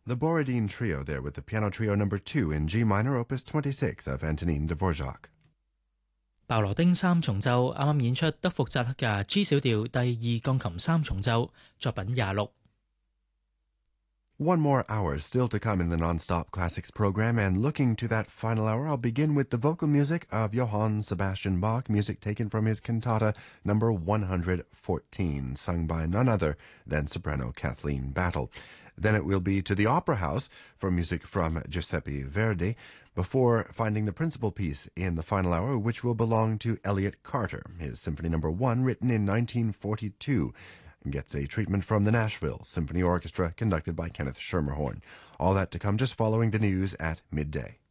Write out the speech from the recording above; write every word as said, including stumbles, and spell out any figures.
The Borodin Trio there with the Piano Trio number two in G minor, opus twenty-six of Antonin Dvorak. 鮑羅丁三重奏啱啱演出德福扎克嘅 G 小調第二鋼琴三重奏，作品廿六。 One more hour still to come in the Non-Stop Classics program, and looking to that final hour, I'll begin with the vocal music of Johann Sebastian Bach, music taken from his cantata number one hundred fourteen, sung by none other than soprano Kathleen Battle. Then it will be to the Opera House for music from Giuseppe Verdi, before finding the principal piece in the final hour, which will belong to Elliott Carter. His Symphony number one, written in nineteen forty-two, gets a treatment from the Nashville Symphony Orchestra, conducted by Kenneth Schermerhorn. All that to come just following the news at midday.